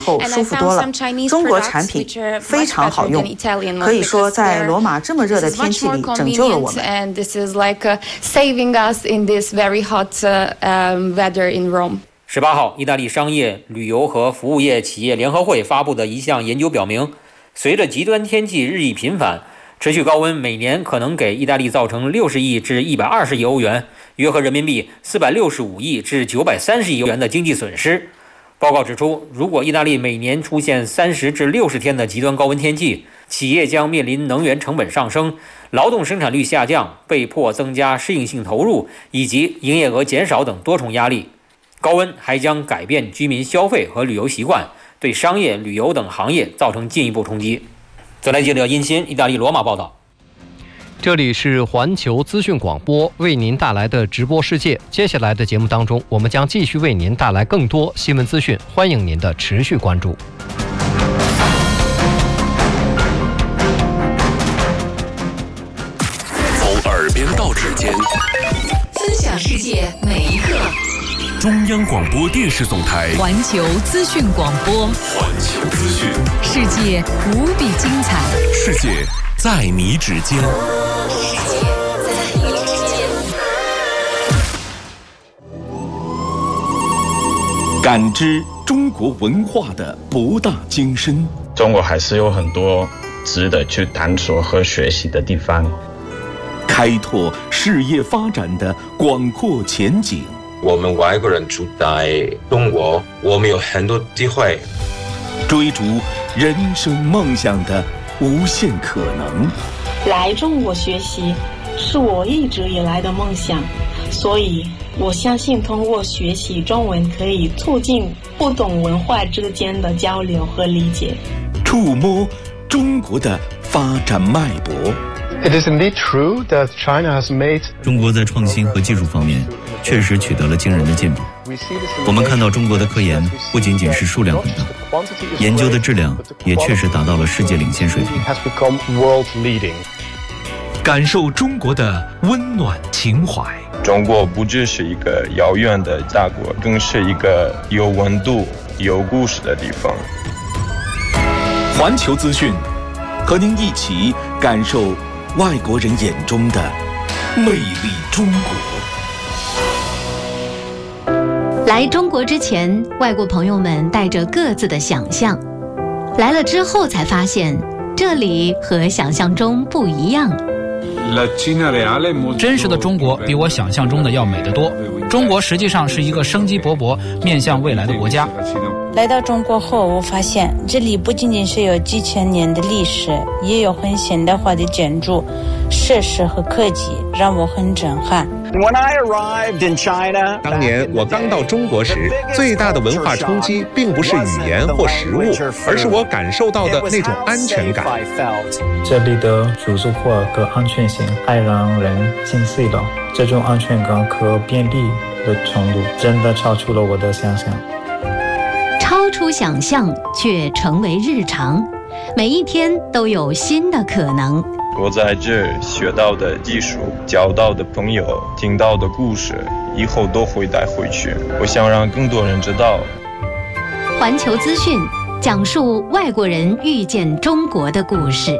后舒服多了，中国产品非常好用，可以说在罗马这么热的天气里拯救了我们。 18号，意大利商业、旅游和服务业企业联合会发布的一项研究表明，随着极端天气日益频繁，持续高温每年可能给意大利造成60亿至120亿欧元，约合人民币465亿至930亿欧元的经济损失。报告指出，如果意大利每年出现30至60天的极端高温天气，企业将面临能源成本上升、劳动生产率下降、被迫增加适应性投入以及营业额减少等多重压力。高温还将改变居民消费和旅游习惯，对商业、旅游等行业造成进一步冲击。再来记者殷鑫，意大利罗马报道。 这里是环球资讯广播为您带来的直播世界。接下来的节目当中，我们将继续为您带来更多新闻资讯，欢迎您的持续关注。 从耳边到指尖， 分享世界每一刻。 中央广播电视总台环球资讯广播， 环球资讯， 世界无比精彩， 世界在你指尖。感知中国文化的博大精深， 中国还是有很多值得去探索和学习的地方， 开拓事业发展的广阔前景。 我们外国人住在中国，我们有很多机会追逐人生梦想的无限可能。 来中国学习是我一直以来的梦想，所以我相信通过学习中文可以促进不同文化之间的交流和理解， 触摸中国的发展脉搏。 It is indeed true that China has made 中国在创新和技术方面确实取得了惊人的进步。我们看到中国的科研不仅仅是数量很大，研究的质量也确实达到了世界领先水平。 感受中国的温暖情怀。 中国不只是一个遥远的大国，更是一个有温度、有故事的地方。 环球资讯，和您一起感受外国人眼中的魅力中国。 来中国之前，外国朋友们带着各自的想象，来了之后才发现，这里和想象中不一样。 真实的中国比我想象中的要美得多。中国实际上是一个生机勃勃、面向未来的国家。 来到中国后，我发现这里不仅仅是有几千年的历史，也有很现代化的建筑、设施和科技，让我很震撼。 当年我刚到中国时，最大的文化冲击并不是语言或食物，而是我感受到的那种安全感。 这里的组织化和安全性太让人心碎了，这种安全感和便利的程度真的超出了我的想象。 超出想象却成为日常，每一天都有新的可能。 我在这学到的技术、交到的朋友、听到的故事，以后都会带回去。我想让更多人知道。 环球资讯讲述外国人遇见中国的故事。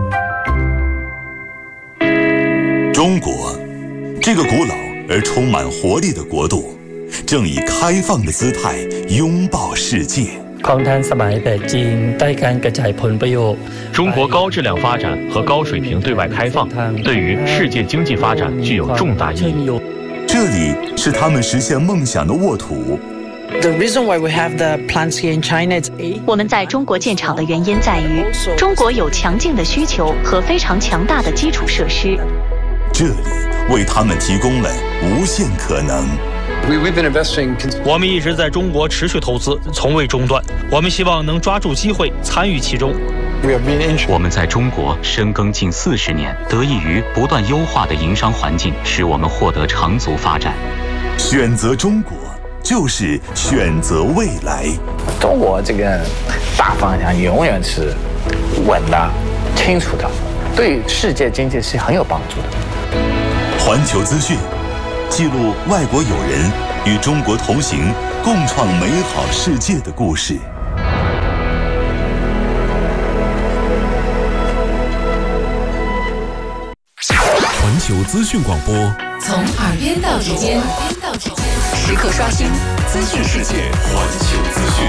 中国，这个古老而充满活力的国度，正以开放的姿态拥抱世界。 中国高质量发展和高水平对外开放，对于世界经济发展具有重大意义。 这里是他们实现梦想的沃土。 我们在中国建厂的原因在于，中国有强劲的需求和非常强大的基础设施。 这里为他们提供了无限可能。 我们一直在中国持续投资，从未中断。我们希望能抓住机会，参与其中。 我们在中国深耕近40年，得益于不断优化的营商环境，使我们获得长足发展。 选择中国，就是选择未来。 中国这个大方向永远是稳的、清楚的，对世界经济是很有帮助的。 环球资讯记录外国友人与中国同行，共创美好世界的故事。 球资讯广播， 从耳边到指尖，时刻刷新资讯世界，环球资讯。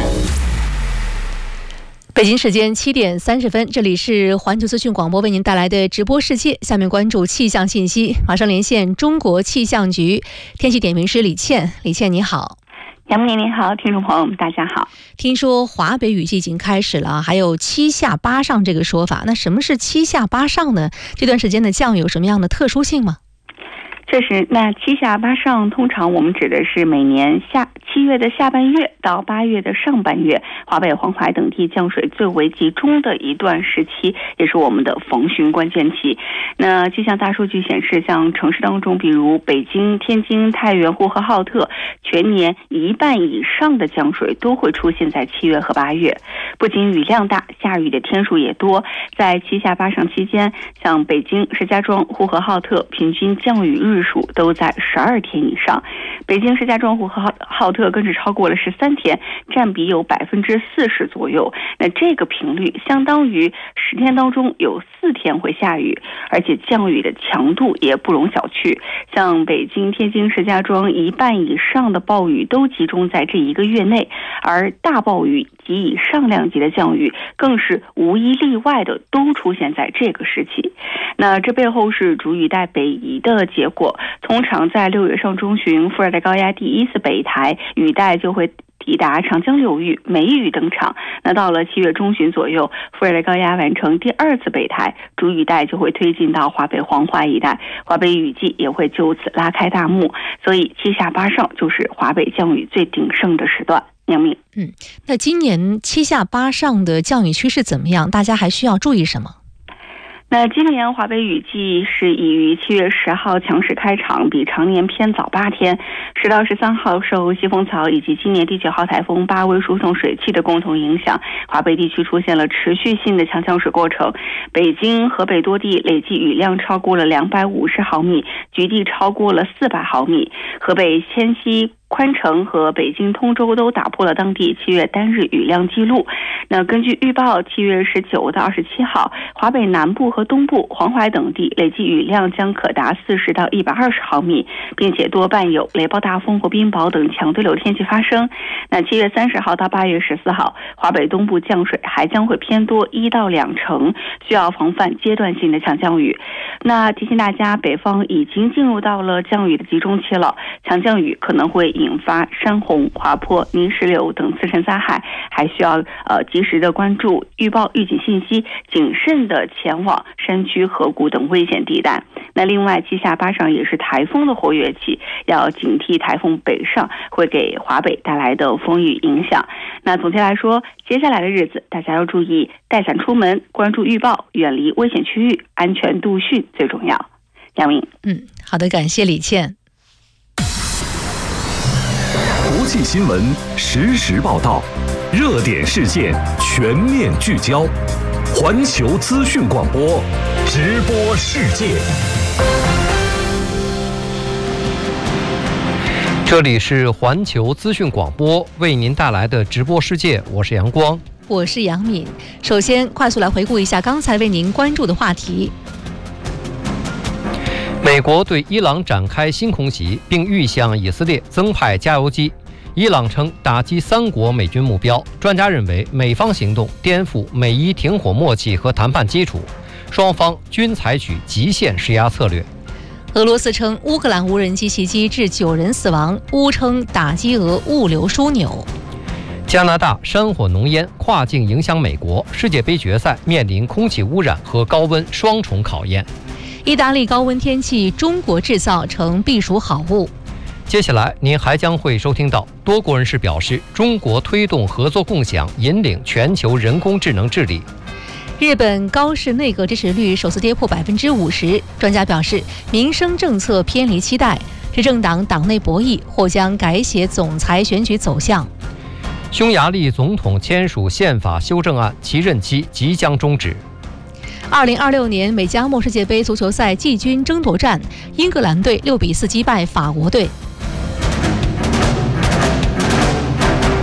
北京时间7点30分，这里是环球资讯广播为您带来的直播世界。下面关注气象信息，马上连线中国气象局天气点评师李倩。李倩你好。 杨明您好，听众朋友们大家好。 听说华北雨季已经开始了，还有7下8上这个说法，那什么是7下8上呢？这段时间的降雨有什么样的特殊性吗？ 确实，那7下8上通常我们指的是每年7月的下半月到8月的上半月，华北、黄海等地降水最为集中的一段时期，也是我们的逢汛关键期。那气象大数据显示，像城市当中，比如北京、天津、太原、呼和浩特，全年1半以上的降水都会出现在7月和8月。不仅雨量大，下雨的天数也多。在7下8上期间，像北京、石家庄、呼和浩特平均降雨日数都在12天以上，北京、石家庄、呼和浩特更是超过了13天，占比有40%左右。那这个频率相当于10天当中有4天会下雨，而且降雨的强度也不容小觑。像北京、天津、石家庄1半以上的暴雨都集中在这1个月内，而大暴雨及以上量级的降雨更是无一例外的都出现在这个时期。那这背后是主雨带北移的结果。通常在6月上中旬，副热带高压第一次北抬，雨带就会抵达长江流域，梅雨登场。那到了7月中旬左右，副热带高压完成第2次北抬，主雨带就会推进到华北、黄淮一带，华北雨季也会就此拉开大幕。所以7下8上就是华北降雨最鼎盛的时段。杨明， 那今年7下8上的降雨趋势怎么样？大家还需要注意什么？ 那今年华北雨季是已于7月10号强势开场，比常年偏早8天。10到13号受西风槽以及今年第9号台风巴威输送水汽的共同影响，华北地区出现了持续性的强降水过程。北京、河北多地累计雨量超过了250毫米，局地超过了400毫米。河北迁西、宽城和北京通州都打破了当地7月单日雨量记录。那根据预报，7月19到27号，华北南部和东部、黄淮等地累计雨量将可达40到120毫米，并且多半有雷暴大风或冰雹等强对流天气发生。那7月30号到8月14号，华北东部降水还将会偏多1到2成，需要防范阶段性的强降雨。那提醒大家，北方已经进入到了降雨的集中期了，强降雨可能会引发山洪、滑坡、泥石流等自然灾害，还需要及时的关注预报预警信息，谨慎的前往山区、河谷等危险地带。那另外7下8上也是台风的活跃期，要警惕台风北上会给华北带来的风雨影响。那总结来说，接下来的日子大家要注意带伞出门，关注预报，远离危险区域，安全度汛最重要。杨明， 好的，感谢李倩。 国际新闻实时报道，热点事件全面聚焦，环球资讯广播，直播世界。 这里是环球资讯广播为您带来的直播世界，我是阳光， 我是杨敏。首先快速来回顾一下刚才为您关注的话题。 美国对伊朗展开新空袭，并欲向以色列增派加油机。伊朗称打击3国美军目标。专家认为，美方行动颠覆美伊停火默契和谈判基础，双方均采取极限施压策略。 俄罗斯称乌克兰无人机袭击致9人死亡，乌称打击俄物流枢纽。 加拿大山火浓烟跨境影响美国，世界杯决赛面临空气污染和高温双重考验。 意大利高温天气，中国制造成避暑好物。 接下来您还将会收听到，多国人士表示，中国推动合作共享，引领全球人工智能治理。 日本高市内阁支持率首次跌破50%，专家表示，民生政策偏离期待，执政党党内博弈或将改写总裁选举走向。 匈牙利总统签署宪法修正案，其任期即将终止。 2026年美加墨世界杯足球赛季军争夺战，英格兰队6比4击败法国队。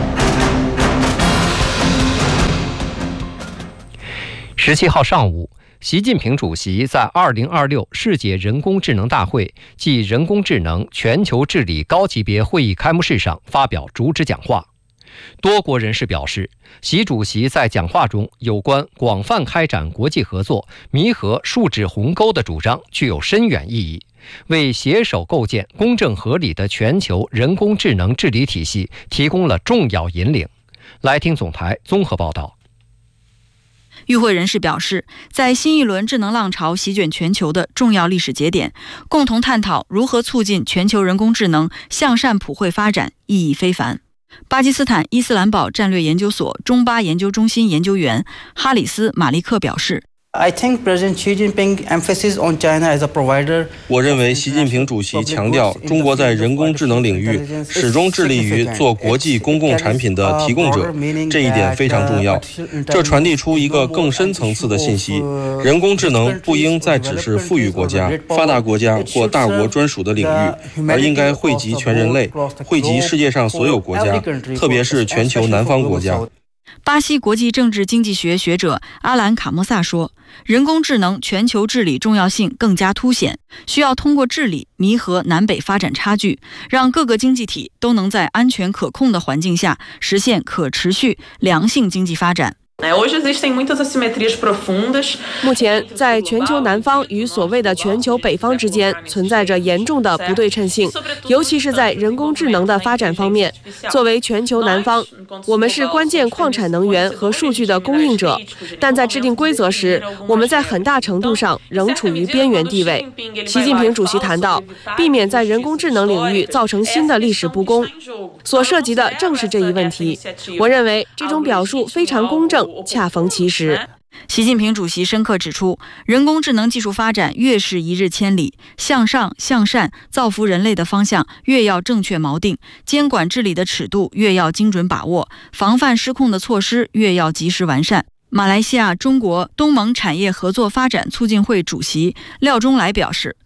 17号上午， 习近平主席在2026世界人工智能大会暨人工智能全球治理高级别会议开幕式上发表主旨讲话。多国人士表示，习主席在讲话中有关广泛开展国际合作、弥合数字鸿沟的主张具有深远意义，为携手构建公正合理的全球人工智能治理体系提供了重要引领。来听总台综合报道。 与会人士表示，在新一轮智能浪潮席卷全球的重要历史节点，共同探讨如何促进全球人工智能向善普惠发展，意义非凡。巴基斯坦伊斯兰堡战略研究所中巴研究中心研究员哈里斯·马利克表示， 我认为习近平主席强调中国在人工智能领域始终致力于做国际公共产品的提供者，这一点非常重要。这传递出一个更深层次的信息：人工智能不应再只是富裕国家、发达国家或大国专属的领域，而应该惠及全人类，惠及世界上所有国家，特别是全球南方国家。 巴西国际政治经济学学者阿兰·卡莫萨说，人工智能全球治理重要性更加凸显，需要通过治理弥合南北发展差距，让各个经济体都能在安全可控的环境下实现可持续良性经济发展。 目前，在全球南方与所谓的全球北方之间存在着严重的不对称性，尤其是在人工智能的发展方面。作为全球南方，我们是关键矿产能源和数据的供应者，但在制定规则时，我们在很大程度上仍处于边缘地位。习近平主席谈到，避免在人工智能领域造成新的历史不公，所涉及的正是这一问题。我认为这种表述非常公正，恰逢其时。 习近平主席深刻指出，人工智能技术发展越是一日千里，向上向善造福人类的方向越要正确锚定，监管治理的尺度越要精准把握，防范失控的措施越要及时完善。马来西亚中国东盟产业合作发展促进会主席廖中来表示，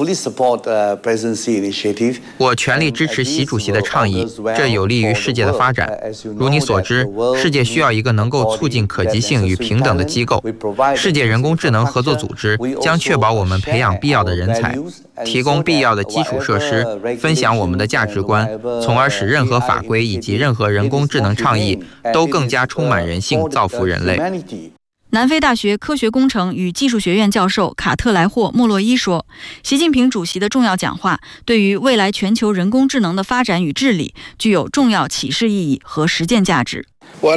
我全力支持习主席的倡议，这有利于世界的发展。如你所知，世界需要一个能够促进可及性与平等的机构。世界人工智能合作组织将确保我们培养必要的人才，提供必要的基础设施，分享我们的价值观，从而使任何法规以及任何人工智能倡议都更加充满人性，造福人类。 南非大学科学工程与技术学院教授卡特莱霍·莫洛伊说，习近平主席的重要讲话对于未来全球人工智能的发展与治理具有重要启示意义和实践价值。 我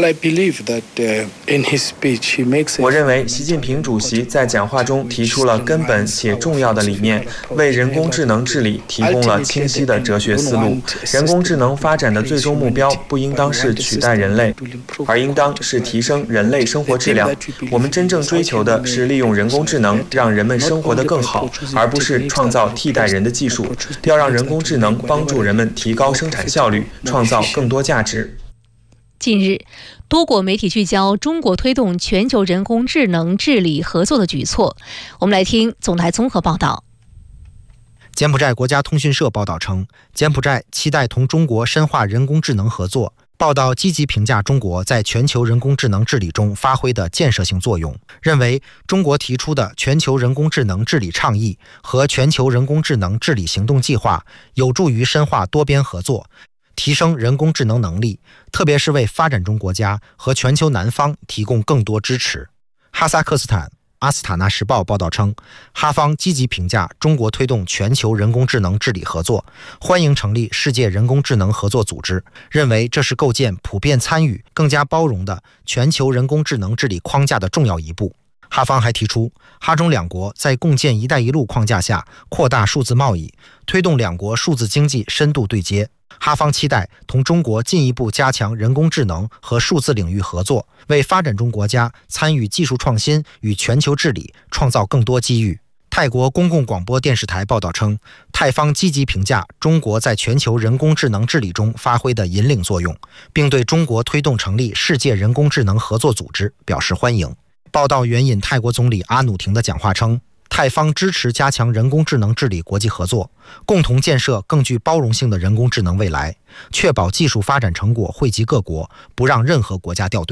认为习近平主席在讲话中提出了根本且重要的理念，为人工智能治理提供了清晰的哲学思路。人工智能发展的最终目标不应当是取代人类，而应当是提升人类生活质量。我们真正追求的是利用人工智能让人们生活得更好，而不是创造替代人的技术。要让人工智能帮助人们提高生产效率，创造更多价值。 近日，多国媒体聚焦中国推动全球人工智能治理合作的举措。我们来听总台综合报道。 柬埔寨国家通讯社报道称，柬埔寨期待同中国深化人工智能合作。报道积极评价中国在全球人工智能治理中发挥的建设性作用，认为中国提出的全球人工智能治理倡议和全球人工智能治理行动计划有助于深化多边合作，提升人工智能能力，特别是为发展中国家和全球南方提供更多支持。哈萨克斯坦阿斯塔纳时报报道称，哈方积极评价中国推动全球人工智能治理合作，欢迎成立世界人工智能合作组织，认为这是构建普遍参与、更加包容的全球人工智能治理框架的重要一步。哈方还提出，哈中两国在共建“一带一路”框架下扩大数字贸易，推动两国数字经济深度对接。哈方期待同中国进一步加强人工智能和数字领域合作，为发展中国家参与技术创新与全球治理创造更多机遇。泰国公共广播电视台报道称，泰方积极评价中国在全球人工智能治理中发挥的引领作用，并对中国推动成立世界人工智能合作组织表示欢迎。报道援引泰国总理阿努廷的讲话称，泰方支持加强人工智能治理国际合作，共同建设更具包容性的人工智能未来，确保技术发展成果惠及各国，不让任何国家掉队。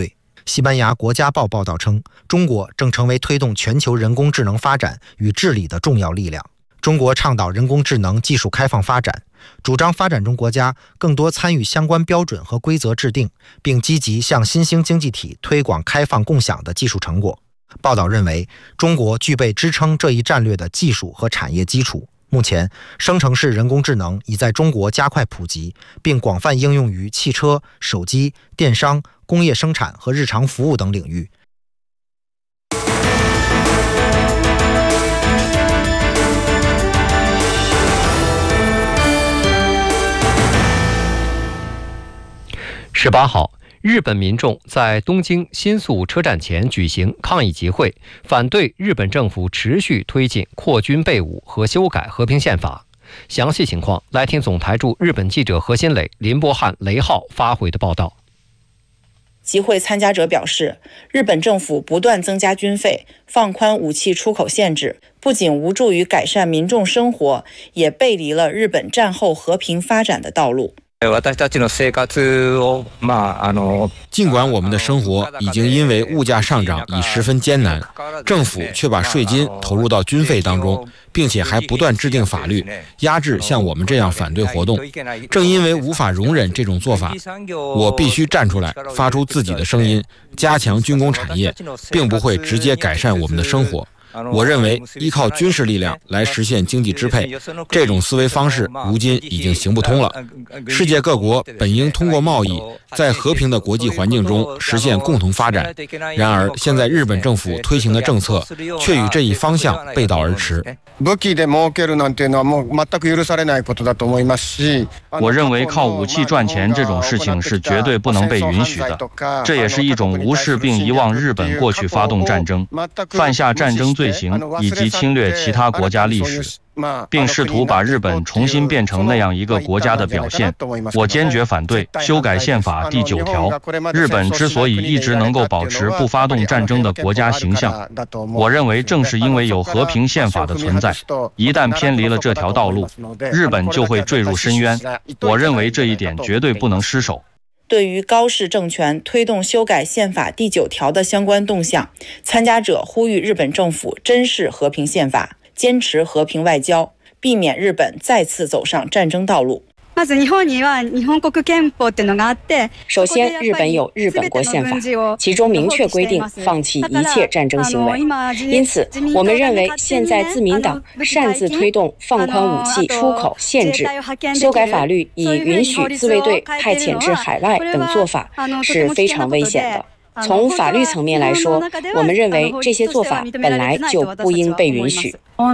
西班牙国家报报道称，中国正成为推动全球人工智能发展与治理的重要力量。中国倡导人工智能技术开放发展，主张发展中国家更多参与相关标准和规则制定，并积极向新兴经济体推广开放共享的技术成果。报道认为，中国具备支撑这一战略的技术和产业基础。目前，生成式人工智能已在中国加快普及，并广泛应用于汽车、手机、电商、工业生产和日常服务等领域。 18号，日本民众在东京新宿车站前举行抗议集会，反对日本政府持续推进扩军备武和修改和平宪法。详细情况来听总台驻日本记者何新磊、林伯汉、雷浩发回的报道。 集会参加者表示，日本政府不断增加军费，放宽武器出口限制，不仅无助于改善民众生活，也背离了日本战后和平发展的道路。 尽管我们的生活已经因为物价上涨已十分艰难，政府却把税金投入到军费当中，并且还不断制定法律压制像我们这样反对活动。正因为无法容忍这种做法，我必须站出来发出自己的声音，加强军工产业，并不会直接改善我们的生活。我认为依靠军事力量来实现经济支配，这种思维方式如今已经行不通了。世界各国本应通过贸易，在和平的国际环境中实现共同发展。然而，现在日本政府推行的政策却与这一方向背道而驰。 我认为靠武器赚钱这种事情是绝对不能被允许的，这也是一种无视并遗忘日本过去发动战争、犯下战争罪行以及侵略其他国家历史，并试图把日本重新变成那样一个国家的表现。我坚决反对修改宪法第9条。日本之所以一直能够保持不发动战争的国家形象，我认为正是因为有和平宪法的存在。一旦偏离了这条道路，日本就会坠入深渊。我认为这一点绝对不能失守。 对于高市政权推动修改宪法第9条的相关动向，参加者呼吁日本政府珍视和平宪法，坚持和平外交，避免日本再次走上战争道路。 首先，日本有日本国宪法，其中明确规定放弃一切战争行为。因此，我们认为现在自民党擅自推动放宽武器出口限制、修改法律以允许自卫队派遣至海外等做法是非常危险的。从法律层面来说，我们认为这些做法本来就不应被允许。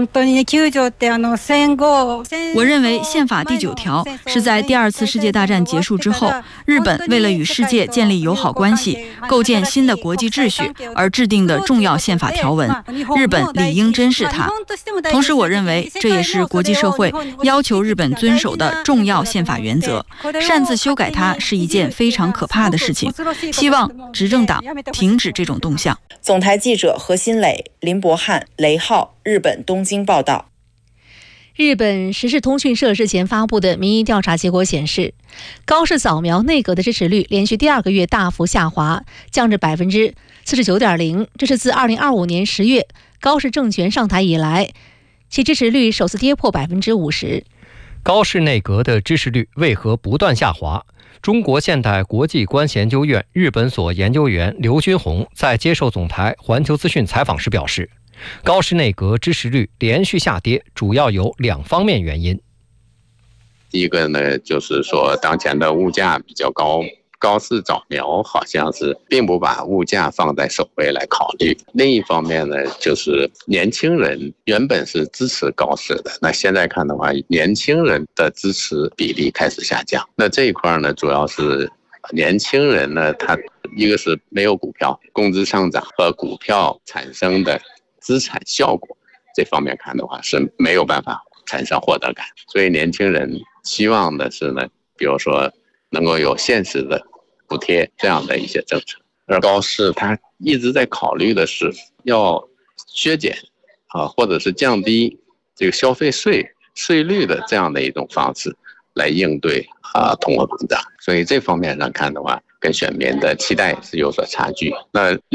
我认为宪法第9条是在第2次世界大战结束之后，日本为了与世界建立友好关系、构建新的国际秩序而制定的重要宪法条文，日本理应珍视它。同时，我认为这也是国际社会要求日本遵守的重要宪法原则，擅自修改它是一件非常可怕的事情。希望执政党停止这种动向。 总台记者何新磊、林伯汉、雷浩，日本东京报道。 日本时事通讯社日前发布的民意调查结果显示，高市早苗内阁的支持率连续第2个月大幅下滑，降至 49.0%， 这是自2025年10月高市政权上台以来，其支持率首次跌破 50%。 高市内阁的支持率为何不断下滑？中国现代国际关系研究院日本所研究员刘军宏在接受总台环球资讯采访时表示，高市内阁支持率连续下跌主要有2方面原因。 第一个呢，就是说当前的物价比较高，高市早苗好像是并不把物价放在首位来考虑。另一方面呢，就是年轻人原本是支持高市的，那现在看的话，年轻人的支持比例开始下降。那这一块呢，主要是年轻人呢，他一个是没有股票，工资上涨和股票产生的资产效果这方面看的话是没有办法产生获得感，所以年轻人希望的是呢，比如说能够有现实的补贴这样的一些政策。而高市他一直在考虑的是要削减或者是降低这个消费税率的这样的一种方式来应对通货膨胀，所以这方面上看的话， 跟选民的期待是有所差距。那另